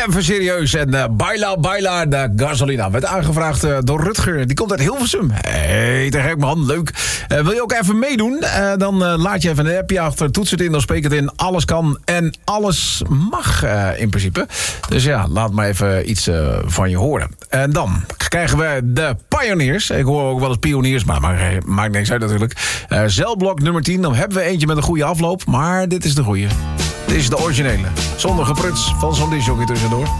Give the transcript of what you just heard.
Even serieus. En Baila Baila de Gasolina werd aangevraagd door Rutger. Die komt uit Hilversum. Hey, te gek man, leuk. Wil je ook even meedoen? Dan laat je even een appje achter. Toets het in, dan spreek het in. Alles kan en alles mag in principe. Dus ja, laat maar even iets van je horen. En dan krijgen we de Pioneers. Ik hoor ook wel eens pioniers, maar maakt niks uit natuurlijk. Zeilblok nummer 10. Dan hebben we eentje met een goede afloop. Maar dit is de goede. Dit is de originele. Zonder gepruts van zo'n disjockey tussendoor.